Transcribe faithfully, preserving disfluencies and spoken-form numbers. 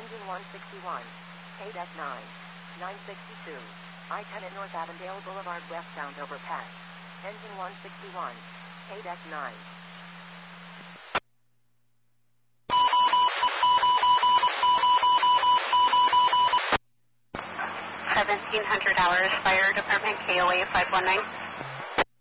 Engine one sixty-one. K D E C nine. nine sixty-two. I ten at North Avondale Boulevard westbound overpass. Engine one sixty-one. K D E C nine. seventeen hundred hours, Fire Department, K O A five one nine.